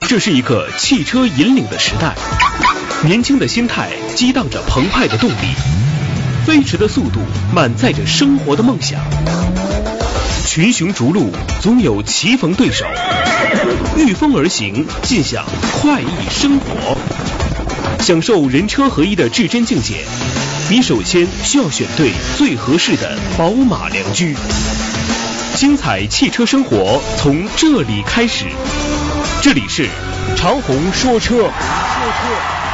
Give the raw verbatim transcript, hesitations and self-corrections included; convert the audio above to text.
这是一个汽车引领的时代，年轻的心态激荡着澎湃的动力，飞驰的速度满载着生活的梦想。群雄逐鹿，总有棋逢对手，御风而行，尽享快意生活。享受人车合一的至臻境界，你首先需要选对最合适的宝马良驹。精彩汽车生活从这里开始，这里是长虹说车。说车